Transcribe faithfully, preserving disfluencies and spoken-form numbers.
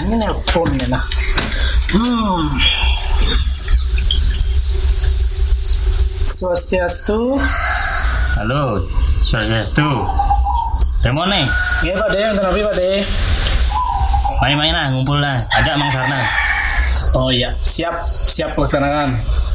ini nelpon ya nah. Hmm. Swastiastu. Halo, Swastiastu. Demo nih. Iya Pak De, untuk apa Pak De? Main-main lah, ngumpul lah. Ajak Mang Sarna. Oh iya, siap, siap laksanakan.